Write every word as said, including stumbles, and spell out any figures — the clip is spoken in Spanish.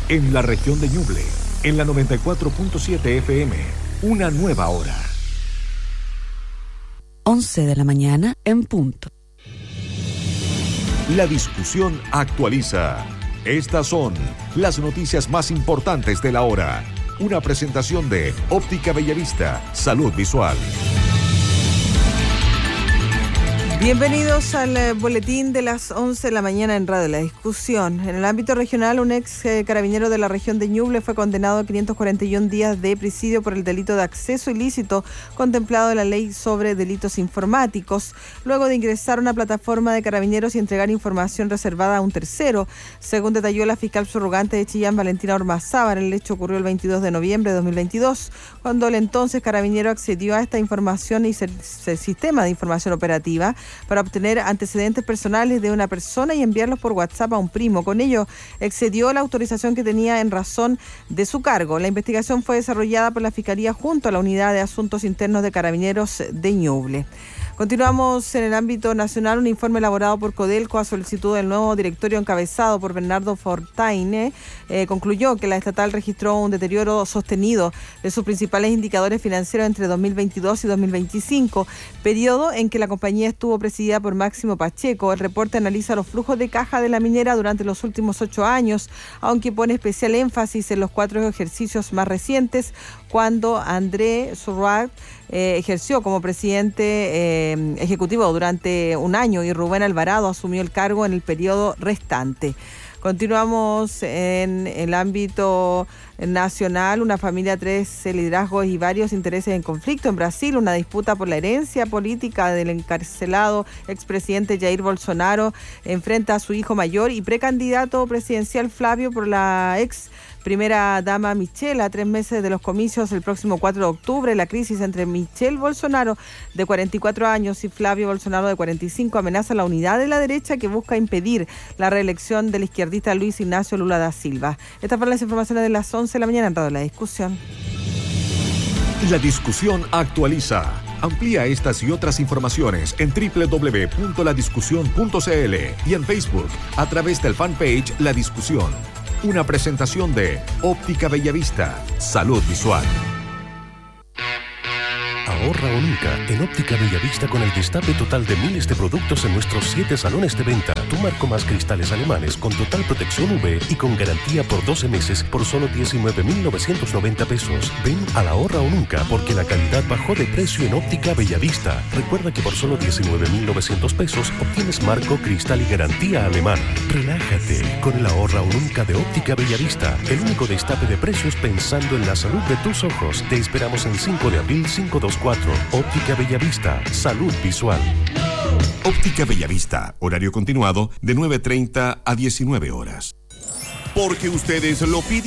en la región de Ñuble, en la noventa y cuatro punto siete F M, una nueva hora. once de la mañana en punto. La discusión actualiza. Estas son las noticias más importantes de la hora. Una presentación de Óptica Bellavista, Salud Visual. Bienvenidos al eh, boletín de las once de la mañana en Radio La Discusión. En el ámbito regional, un ex eh, carabinero de la región de Ñuble fue condenado a quinientos cuarenta y uno días de presidio por el delito de acceso ilícito contemplado en la ley sobre delitos informáticos, luego de ingresar a una plataforma de carabineros y entregar información reservada a un tercero, según detalló la fiscal subrogante de Chillán, Valentina Ormazábal. El hecho ocurrió el veintidós de noviembre de dos mil veintidós, cuando el entonces carabinero accedió a esta información y el sistema de información operativa para obtener antecedentes personales de una persona y enviarlos por WhatsApp a un primo. Con ello, excedió la autorización que tenía en razón de su cargo. La investigación fue desarrollada por la Fiscalía junto a la Unidad de Asuntos Internos de Carabineros de Ñuble. Continuamos en el ámbito nacional. Un informe elaborado por Codelco a solicitud del nuevo directorio encabezado por Bernardo Fortaine eh, concluyó que la estatal registró un deterioro sostenido de sus principales indicadores financieros entre dos mil veintidós y dos mil veinticinco, periodo en que la compañía estuvo presidida por Máximo Pacheco. El reporte analiza los flujos de caja de la minera durante los últimos ocho años, aunque pone especial énfasis en los cuatro ejercicios más recientes, cuando André Surratt eh, ejerció como presidente eh, ejecutivo durante un año y Rubén Alvarado asumió el cargo en el periodo restante. Continuamos en el ámbito nacional. Una familia, tres liderazgos y varios intereses en conflicto en Brasil. Una disputa por la herencia política del encarcelado expresidente Jair Bolsonaro enfrenta a su hijo mayor y precandidato presidencial Flavio por la ex primera dama Michelle, a tres meses de los comicios el próximo cuatro de octubre. La crisis entre Michelle Bolsonaro, de cuarenta y cuatro años, y Flavio Bolsonaro, de cuarenta y cinco, amenaza la unidad de la derecha que busca impedir la reelección del izquierdista Luis Ignacio Lula da Silva. Estas fueron las informaciones de las once de la mañana en Radio La Discusión. La discusión actualiza. Amplía estas y otras informaciones en doble u doble u doble u punto la discusión punto c l y en Facebook a través del fanpage La Discusión. Una presentación de Óptica Bellavista, Salud Visual. Ahorra o nunca en Óptica Bellavista con el destape total de miles de productos en nuestros siete salones de venta. Tu marco más cristales alemanes con total protección U V y con garantía por doce meses por solo diecinueve mil novecientos noventa pesos. Ven a la Ahorra o nunca porque la calidad bajó de precio en Óptica Bellavista. Recuerda que por solo diecinueve mil novecientos pesos obtienes marco, cristal y garantía alemana. Relájate con el Ahorra o nunca de Óptica Bellavista. El único destape de precios pensando en la salud de tus ojos. Te esperamos en cinco de abril cinco dos cuatro. Óptica Bellavista, Salud Visual. Óptica Bellavista, horario continuado de nueve treinta a diecinueve horas. Porque ustedes lo pidieron.